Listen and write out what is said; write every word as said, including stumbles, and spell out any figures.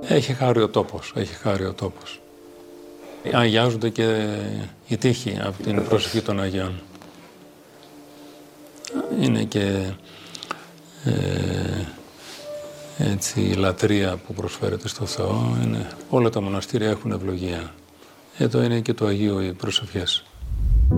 Έχει χάρη ο τόπος, έχει χάρη ο τόπος. Αγιάζονται και οι τοίχοι από την προσευχή των Αγίων. Είναι και ε, έτσι η λατρεία που προσφέρεται στο Θεό. Είναι, όλα τα μοναστήρια έχουν ευλογία. Εδώ είναι και το Αγίο οι προσευχές.